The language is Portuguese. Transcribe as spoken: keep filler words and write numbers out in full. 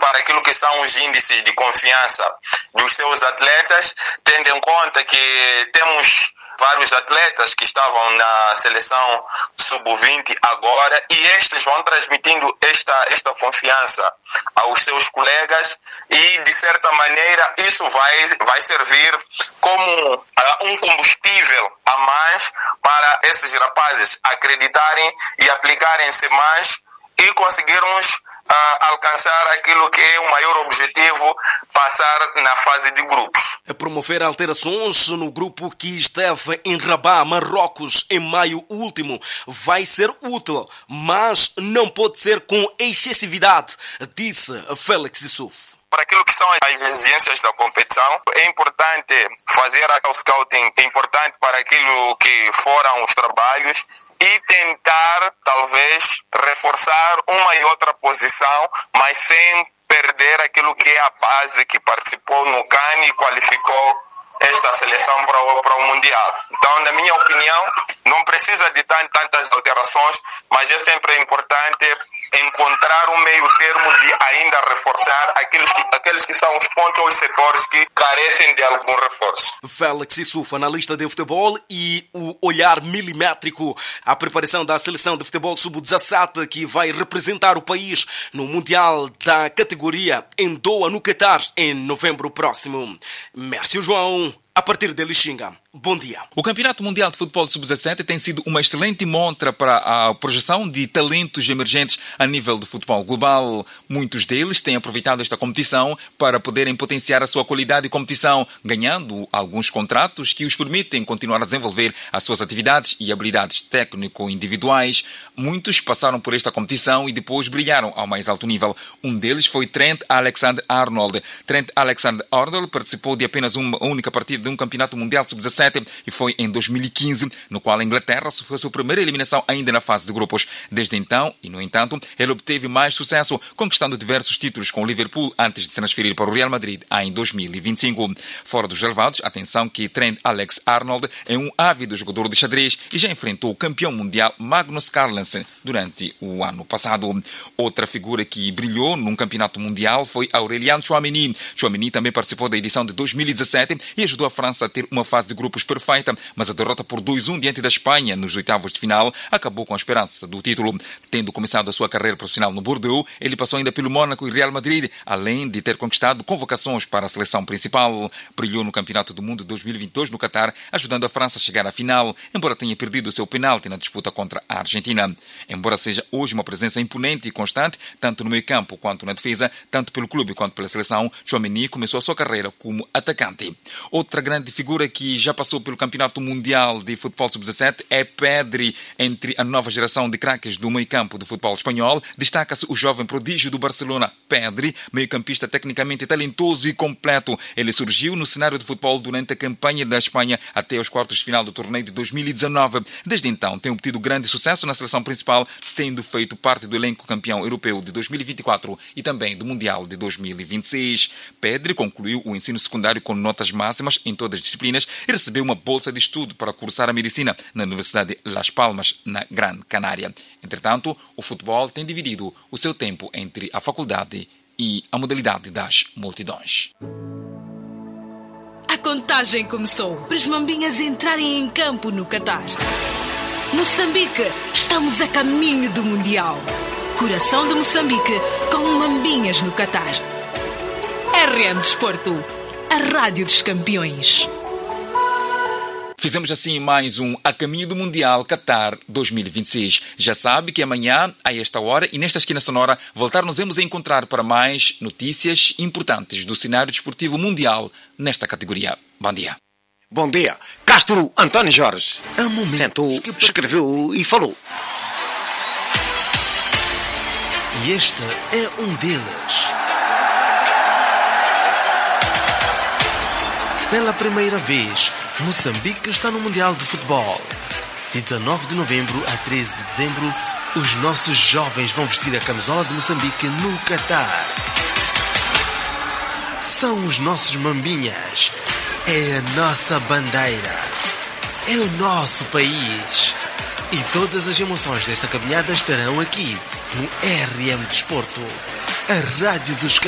para aquilo que são os índices de confiança dos seus atletas, tendo em conta que temos vários atletas que estavam na seleção sub vinte agora, e estes vão transmitindo esta, esta confiança aos seus colegas, e de certa maneira isso vai, vai servir como uh, um combustível a mais para esses rapazes acreditarem e aplicarem-se mais e conseguirmos uh, alcançar aquilo que é o maior objetivo, passar na fase de grupos. Promover alterações no grupo que esteve em Rabat, Marrocos, em maio último, vai ser útil, mas não pode ser com excessividade, disse Félix Issoufou. Para aquilo que são as exigências da competição, é importante fazer o scouting, é importante para aquilo que foram os trabalhos e tentar, talvez, reforçar uma e outra posição, mas sem perder aquilo que é a base que participou no C A N e qualificou esta seleção para o, para o Mundial. Então, na minha opinião, não precisa de tantas alterações, mas é sempre importante encontrar um meio termo de ainda reforçar aqueles que, aqueles que são os pontos ou os setores que carecem de algum reforço. Félix Issoufou, analista de futebol, e o olhar milimétrico à preparação da seleção de futebol sub dezassete que vai representar o país no Mundial da categoria em Doha, no Qatar, em novembro próximo. Mércio João, a partir de Lixinga. Bom dia. O Campeonato Mundial de Futebol sub dezassete tem sido uma excelente montra para a projeção de talentos emergentes a nível de futebol global. Muitos deles têm aproveitado esta competição para poderem potenciar a sua qualidade de competição, ganhando alguns contratos que os permitem continuar a desenvolver as suas atividades e habilidades técnico-individuais. Muitos passaram por esta competição e depois brilharam ao mais alto nível. Um deles foi Trent Alexander-Arnold. Trent Alexander-Arnold participou de apenas uma única partida de um Campeonato Mundial sub dezassete e foi em dois mil e quinze, no qual a Inglaterra sofreu a sua primeira eliminação ainda na fase de grupos. Desde então, e no entanto, ele obteve mais sucesso, conquistando diversos títulos com o Liverpool antes de se transferir para o Real Madrid em dois mil e vinte e cinco. Fora dos relevados, atenção que Trent Alexander-Arnold é um ávido jogador de xadrez e já enfrentou o campeão mundial Magnus Carlsen durante o ano passado. Outra figura que brilhou num campeonato mundial foi Aurélien Tchouaméni. Tchouaméni também participou da edição de dois mil e dezassete e ajudou a França a ter uma fase de grupos perfeita, mas a derrota por dois a um diante da Espanha nos oitavos de final acabou com a esperança do título. Tendo começado a sua carreira profissional no Bordeaux, ele passou ainda pelo Mónaco e Real Madrid, além de ter conquistado convocações para a seleção principal. Brilhou no Campeonato do Mundo de dois mil e vinte e dois no Qatar, ajudando a França a chegar à final, embora tenha perdido o seu penalti na disputa contra a Argentina. Embora seja hoje uma presença imponente e constante, tanto no meio-campo quanto na defesa, tanto pelo clube quanto pela seleção, Tchouaméni começou a sua carreira como atacante. Outra grande figura que já passou pelo Campeonato Mundial de Futebol sub dezassete é Pedri. Entre a nova geração de craques do meio-campo do futebol espanhol, destaca-se o jovem prodígio do Barcelona, Pedri, meio-campista tecnicamente talentoso e completo. Ele surgiu no cenário de futebol durante a campanha da Espanha até os quartos de final do torneio de dois mil e dezanove. Desde então, tem obtido grande sucesso na seleção principal, tendo feito parte do elenco campeão europeu de dois mil e vinte e quatro e também do Mundial de dois mil e vinte e seis. Pedri concluiu o ensino secundário com notas máximas em todas as disciplinas e recebeu uma bolsa de estudo para cursar a medicina na Universidade de Las Palmas, na Gran Canária. Entretanto, o futebol tem dividido o seu tempo entre a faculdade e a modalidade das multidões. A contagem começou para as mambinhas entrarem em campo no Qatar. Moçambique, estamos a caminho do Mundial. Coração de Moçambique com mambinhas no Qatar. R M Desporto, a rádio dos campeões. Fizemos assim mais um A Caminho do Mundial Qatar dois mil e vinte e seis. Já sabe que amanhã, a esta hora e nesta esquina sonora, voltar-nos-emos a encontrar para mais notícias importantes do cenário desportivo mundial nesta categoria. Bom dia. Bom dia. Castro António Jorge. Sentou, escreveu e falou. E este é um deles. Pela primeira vez, Moçambique está no Mundial de Futebol. De dezanove de novembro a treze de dezembro, os nossos jovens vão vestir a camisola de Moçambique no Qatar. São os nossos mambinhas. É a nossa bandeira. É o nosso país. E todas as emoções desta caminhada estarão aqui no R M Desporto, a rádio dos